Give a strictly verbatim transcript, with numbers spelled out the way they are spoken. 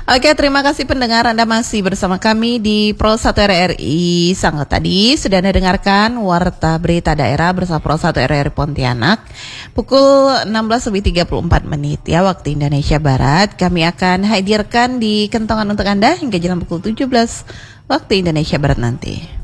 Oke, terima kasih pendengar, Anda masih bersama kami di Pro satu R R I Sangga. Tadi sudah Anda dengarkan Warta Berita Daerah bersama Pro satu R R I Pontianak pukul enam belas lebih tiga puluh empat menit ya waktu Indonesia Barat. Kami akan hadirkan di kentongan untuk Anda hingga jam pukul tujuh belas waktu Indonesia Barat nanti.